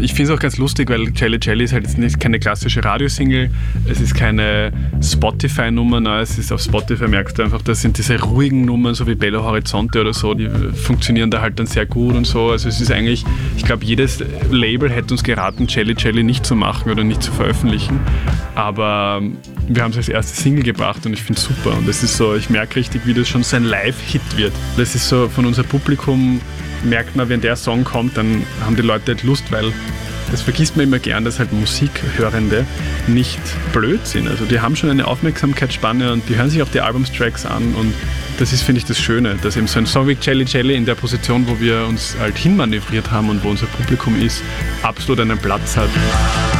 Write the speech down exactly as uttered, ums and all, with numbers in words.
Ich finde es auch ganz lustig, weil Jelly Jelly ist halt jetzt nicht keine klassische Radiosingle, es ist keine Spotify-Nummer, nein, es ist auf Spotify, merkst du einfach, das sind diese ruhigen Nummern, so wie Belo Horizonte oder so, die funktionieren da halt dann sehr gut und so. Also es ist eigentlich, ich glaube, jedes Label hätte uns geraten, Jelly Jelly nicht zu machen oder nicht zu veröffentlichen, aber wir haben es als erste Single gebracht und ich finde es super und das ist so, ich merke richtig, wie das schon so ein Live-Hit wird. Das ist so, von unserem Publikum merkt man, wenn der Song kommt, dann haben die Leute halt Lust, weil das vergisst man immer gern, dass halt Musikhörende nicht blöd sind. Also die haben schon eine Aufmerksamkeitsspanne und die hören sich auch die Albumstracks an und das ist, finde ich, das Schöne, dass eben so ein Song wie Jelly Jelly in der Position, wo wir uns halt hinmanövriert haben und wo unser Publikum ist, absolut einen Platz hat.